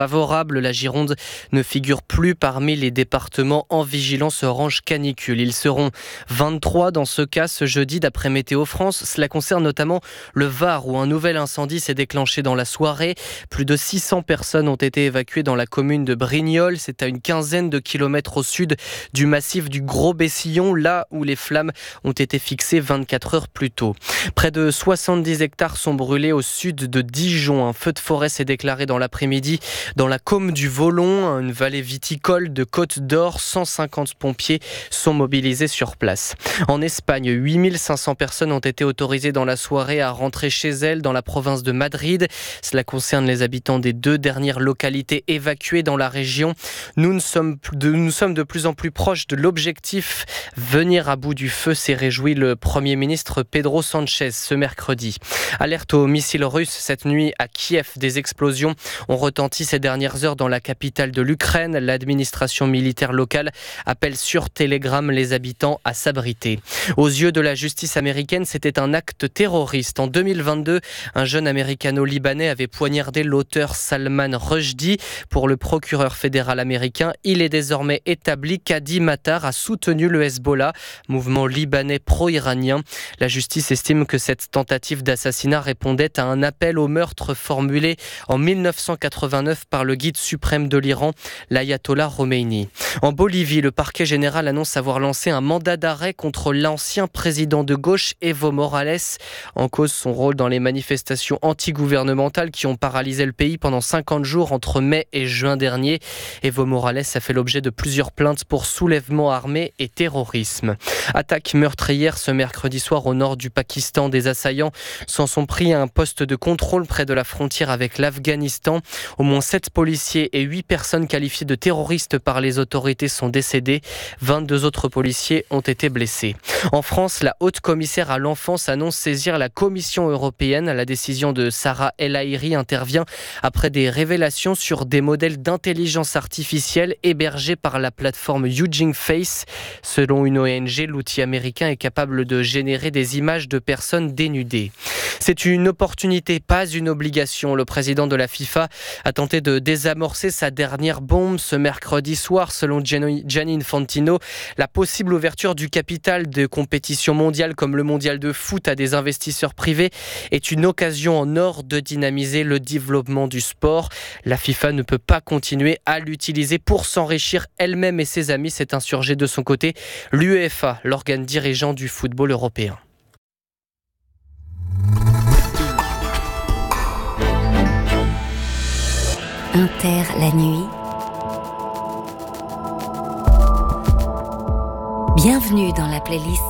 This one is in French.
Favorable, la Gironde ne figure plus parmi les départements en vigilance orange canicule. Ils seront 23 dans ce cas ce jeudi d'après Météo France. Cela concerne notamment le Var où un nouvel incendie s'est déclenché dans la soirée. Plus de 600 personnes ont été évacuées dans la commune de Brignoles. C'est à une quinzaine de kilomètres au sud du massif du Gros-Bessillon, là où les flammes ont été fixées 24 heures plus tôt. Près de 70 hectares sont brûlés au sud de Dijon. Un feu de forêt s'est déclaré dans l'après-midi dans la Côme du Volon, une vallée viticole de Côte d'Or. 150 pompiers sont mobilisés sur place. En Espagne, 8500 personnes ont été autorisées dans la soirée à rentrer chez elles dans la province de Madrid. Cela concerne les habitants des 2 dernières localités évacuées dans la région. Nous sommes de plus en plus proches de l'objectif. Venir à bout du feu, s'est réjoui le Premier ministre Pedro Sánchez ce mercredi. Alerte aux missiles russes cette nuit à Kiev. Des explosions ont retenti ces dernières heures dans la capitale de l'Ukraine. L'administration militaire locale appelle sur Telegram les habitants à s'abriter. Aux yeux de la justice américaine, c'était un acte terroriste. En 2022, un jeune américano-libanais avait poignardé l'auteur Salman Rushdie. Pour le procureur fédéral américain, il est désormais établi qu'Hadi Matar a soutenu le Hezbollah, mouvement libanais pro-iranien. La justice estime que cette tentative d'assassinat répondait à un appel au meurtre formulé en 1989 par le guide suprême de l'Iran, l'ayatollah Khomeini. En Bolivie, le parquet général annonce avoir lancé un mandat d'arrêt contre l'ancien président de gauche Evo Morales. En cause, son rôle dans les manifestations antigouvernementales qui ont paralysé le pays pendant 50 jours entre mai et juin dernier. Evo Morales a fait l'objet de plusieurs plaintes pour soulèvement armé et terrorisme. Attaque meurtrière ce mercredi soir au nord du Pakistan. Des assaillants s'en sont pris à un poste de contrôle près de la frontière avec l'Afghanistan. Au moins 7 policiers et 8 personnes qualifiées de terroristes par les autorités sont décédées. 22 autres policiers ont été blessés. En France, la haute commissaire à l'enfance annonce saisir la Commission européenne. La décision de Sarah El Haïry intervient après des révélations sur des modèles d'intelligence artificielle hébergés par la plateforme Hugging Face. Selon une ONG, l'outil américain est capable de générer des images de personnes dénudées. C'est une opportunité, pas une obligation. Le président de la FIFA a tenté de désamorcer sa dernière bombe ce mercredi soir. Selon Gianni Infantino, la possible ouverture du capital de compétitions mondiales comme le mondial de foot à des investisseurs privés est une occasion en or de dynamiser le développement du sport. La FIFA ne peut pas continuer à l'utiliser pour s'enrichir elle-même et ses amis, s'est insurgé de son côté l'UEFA, l'organe dirigeant du football européen. Inter la nuit. Bienvenue dans la playlist